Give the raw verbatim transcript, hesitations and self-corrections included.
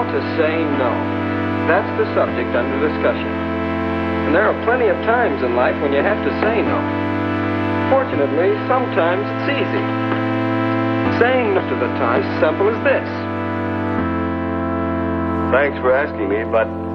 to say no. That's the subject under discussion. And there are plenty of times in life when you have to say no. Fortunately, sometimes it's easy. Saying no to the time is simple as this. Thanks for asking me, but